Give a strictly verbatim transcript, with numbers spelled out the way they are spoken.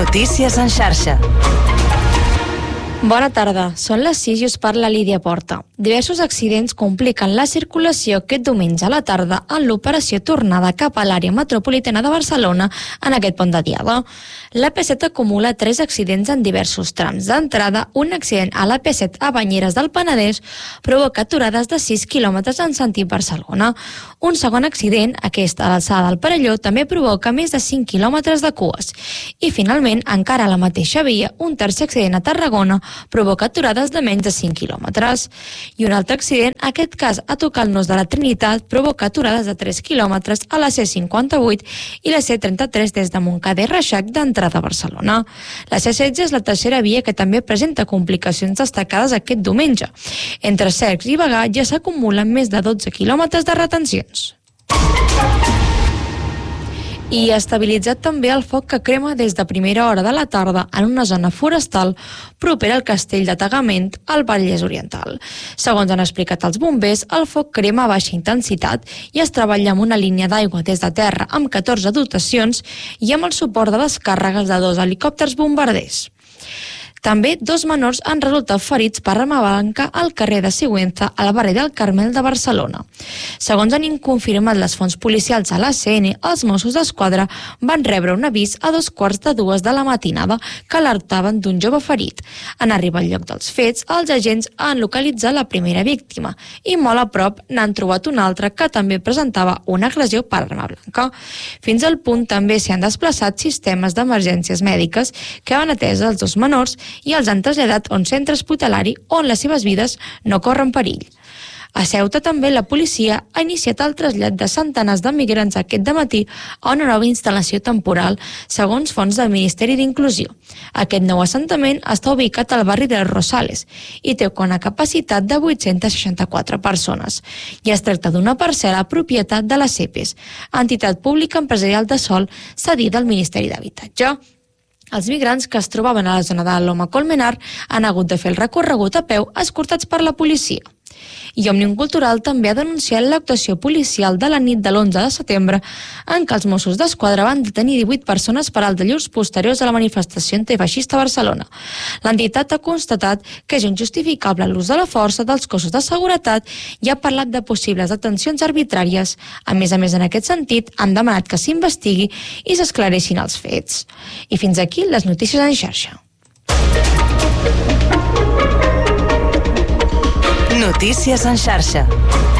Notícies en xarxa. Bona tarda, són les sis i us parla Lídia Porta. Diversos accidents compliquen la circulació aquest diumenge a la tarda en l'operació tornada cap a l'àrea metropolitana de Barcelona en aquest pont de Diada. La P set acumula tres accidents en diversos trams. D'entrada, un accident a la P set a Banyeres del Penedès provoca aturades de sis quilòmetres en sentit Barcelona. Un segon accident, aquest a l'alçada del Perelló, també provoca més de cinc quilòmetres de cues. I finalment, encara a la mateixa via, un tercer accident a Tarragona provoca aturades de menys de cinc quilòmetres. I un altre accident, aquest cas a tocar el Nus de la Trinitat, provoca aturades de tres quilòmetres a la C cinquanta-vuit i la C trenta-tres des de Montcada i Reixac d'entrada a Barcelona. La C setze és la tercera via que també presenta complicacions destacades aquest diumenge. Entre Cercs i Bagà ja s'acumulen més de dotze quilòmetres de retencions. I estabilitzat també el foc que crema des de primera hora de la tarda en una zona forestal propera al castell de Tagament, al Vallès Oriental. Segons han explicat els bombers, el foc crema a baixa intensitat i es treballa amb una línia d'aigua des de terra amb catorze dotacions i amb el suport de les càrregues de dos helicòpters bombarders. També dos menors han resultat ferits per arma blanca al carrer de Sigüenza, al barri del Carmel de Barcelona. Segons han confirmat les fonts policials a l'A C N, els Mossos d'Esquadra van rebre un avís a dos quarts de dues de la matinada que alertaven d'un jove ferit. En arribar al lloc dels fets, els agents han localitzat la primera víctima i molt a prop n'han trobat una altra que també presentava una agressió per arma blanca. Fins al punt també s'hi han desplaçat sistemes d'emergències mèdiques que han atès els dos menors i els han traslladat a un centre hospitalari on les seves vides no corren perill. A Ceuta també la policia ha iniciat el trasllat de centenars de migrants aquest dematí a una nova instal·lació temporal, segons fonts del Ministeri d'Inclusió. Aquest nou assentament està ubicat al barri de Rosales i té una capacitat de vuit-centes seixanta-quatre persones. I es tracta d'una parcel·la propietat de la CEPES, entitat pública empresarial de sòl cedida al Ministeri d'Habitatge. Els migrants que es trobaven a la zona de Loma Colmenar han hagut de fer el recorregut a peu escortats per la policia. I Òmnium Cultural també ha denunciat l'actuació policial de la nit de l'onze de setembre en què els Mossos d'Esquadra van detenir divuit persones per als delirs posteriors a la manifestació antifeixista a Barcelona. L'entitat ha constatat que és injustificable l'ús de la força dels cossos de seguretat i ha parlat de possibles detencions arbitràries. A més a més, en aquest sentit, han demanat que s'investigui i s'esclareixin els fets. I fins aquí les notícies en xarxa. Notícies en xarxa.